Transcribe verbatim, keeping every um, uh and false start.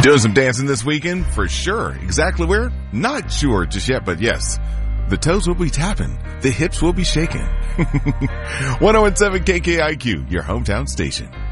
Doing some dancing this weekend? For sure. Exactly where? Not sure just yet, but yes. The toes will be tapping. The hips will be shaking. one oh seven K K I Q, your hometown station.